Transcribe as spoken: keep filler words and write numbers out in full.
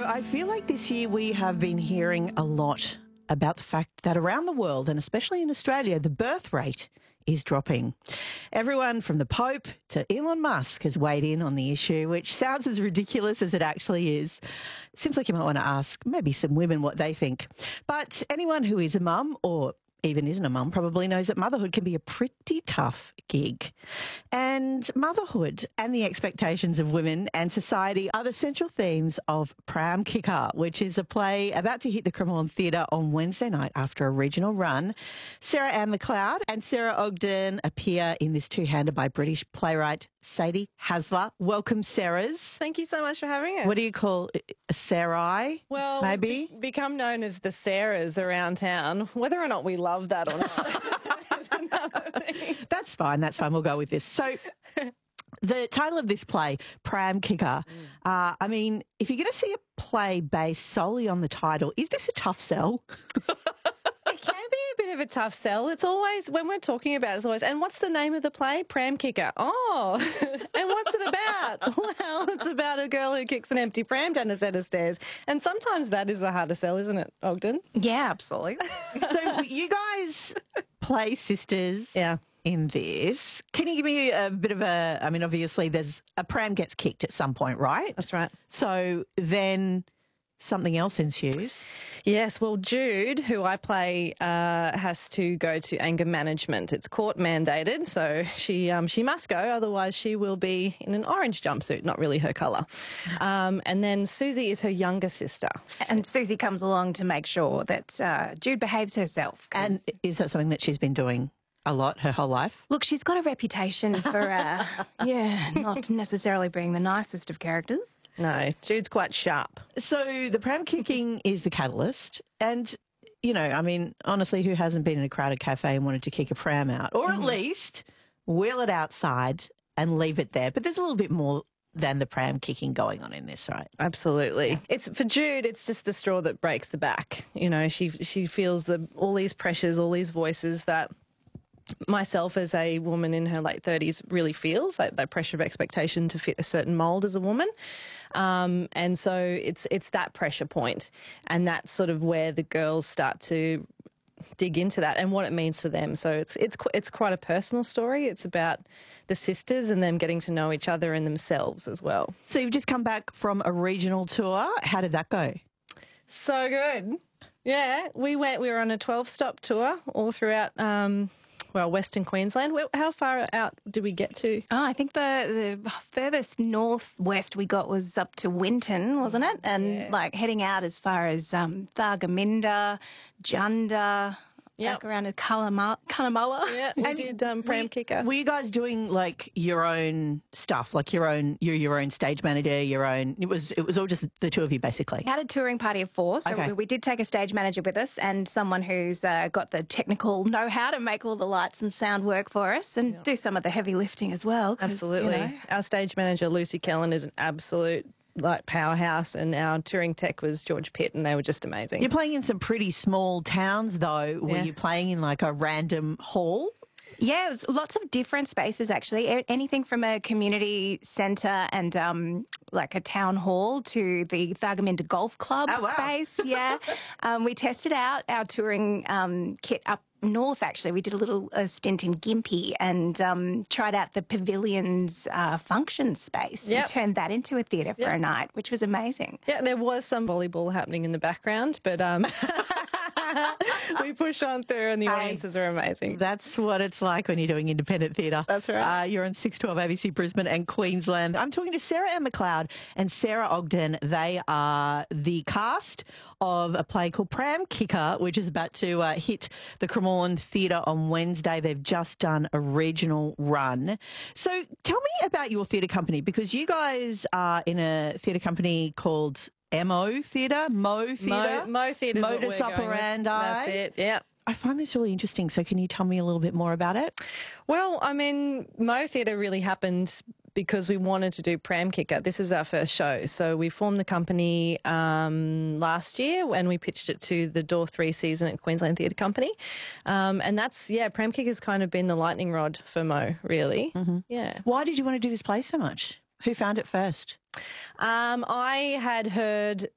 I feel like this year we have been hearing a lot about the fact that around the world, and especially in Australia, the birth rate is dropping. Everyone from the Pope to Elon Musk has weighed in on the issue, which sounds as ridiculous as it actually is. Seems like you might want to ask maybe some women what they think. But anyone who is a mum or even isn't a mum probably knows that motherhood can be a pretty tough gig. And motherhood and the expectations of women and society are the central themes of Pram Kicker, which is a play about to hit the Cremorne Theatre on Wednesday night after a regional run. Sarah Ann McLeod and Sarah Ogden appear in this two-hander by British playwright Sadie Hasler. Welcome, Sarahs. Thank you so much for having us. What do you call it? A Sarai? Well, maybe? Be- become known as the Sarahs around town. Whether or not we love that or not is another thing. That's fine, that's fine. We'll go with this. So the title of this play, Pram Kicker, mm. uh, I mean, if you're going to see a play based solely on the title, is this a tough sell? It can be a bit of a tough sell. It's always, when we're talking about it, it's always, and what's the name of the play? Pram Kicker. Oh, and what's it about? Well, it's about a girl who kicks an empty pram down a set of stairs. And sometimes that is the hardest sell, isn't it, Ogden? Yeah, absolutely. So you guys play sisters. Yeah. In this. Can you give me a bit of a, I mean, obviously there's, a pram gets kicked at some point, right? That's right. So then something else ensues. Yes, well, Jude, who I play, uh, has to go to anger management. It's court mandated, so she um, she must go, otherwise she will be in an orange jumpsuit, not really her colour. Um, and then Susie is her younger sister. And Susie comes along to make sure that uh, Jude behaves herself. And is that something that she's been doing a lot her whole life? Look, she's got a reputation for, uh, yeah, not necessarily being the nicest of characters. No, Jude's quite sharp. So the pram kicking is the catalyst. And, you know, I mean, honestly, who hasn't been in a crowded cafe and wanted to kick a pram out? Or at mm. least wheel it outside and leave it there. But there's a little bit more than the pram kicking going on in this, right? Absolutely. Yeah. It's for Jude, it's just the straw that breaks the back. You know, she she feels the all these pressures, all these voices that myself as a woman in her late thirties really feels, like that pressure of expectation to fit a certain mould as a woman. Um, and so it's it's that pressure point, and that's sort of where the girls start to dig into that and what it means to them. So it's it's it's quite a personal story. It's about the sisters and them getting to know each other and themselves as well. So you've just come back from a regional tour. How did that go? So good. Yeah, we went. We were on a twelve-stop tour all throughout Um, well, Western Queensland. How far out did we get to? Oh, I think the, the furthest northwest we got was up to Winton, wasn't it? And yeah. like heading out as far as um, Thargomindah, Junda, yep. back around to Cunnamulla. Cunnamulla. Yeah, we and did um, Pram Kicker. Were you guys doing like your own stuff, like your own, you're your own stage manager, your own? It was it was all just the two of you basically. We had a touring party of four, so okay. we, we did take a stage manager with us and someone who's uh, got the technical know-how to make all the lights and sound work for us and yeah. do some of the heavy lifting as well. Absolutely, you know. Our stage manager Lucy Kellen is an absolute like powerhouse, and our touring tech was George Pitt, and they were just amazing. You're playing in some pretty small towns, though. Were yeah. you playing in like a random hall? Yeah, it was lots of different spaces, actually. Anything from a community centre and um, like a town hall to the Thargomindah Golf Club oh, wow. space. Yeah, um, we tested out our touring um, kit up north, actually. We did a little uh, stint in Gympie and um, tried out the pavilion's uh, function space yep. and turned that into a theatre for yep. a night, which was amazing. Yeah, there was some volleyball happening in the background, but um, we push on through and the audiences are amazing. That's what it's like when you're doing independent theatre. That's right. Uh, you're on six twelve A B C Brisbane and Queensland. I'm talking to Sarah Ann McLeod and Sarah Ogden. They are the cast of a play called Pram Kicker, which is about to uh, hit the Cremorne Theatre on Wednesday. They've just done a regional run. So tell me about your theatre company, because you guys are in a theatre company called M O Theatre, Mo Theatre, Mo, Mo Theatre, Modus Operandi. That's it. Yeah. I find this really interesting. So can you tell me a little bit more about it? Well, I mean, Mo Theatre really happened because we wanted to do Pram Kicker. This is our first show. So we formed the company um, last year and we pitched it to the Door three season at Queensland Theatre Company. Um, and that's, yeah, Pram Kicker's kind of been the lightning rod for Mo, really. Mm-hmm. Yeah. Why did you want to do this play so much? Who found it first? Um, I had heard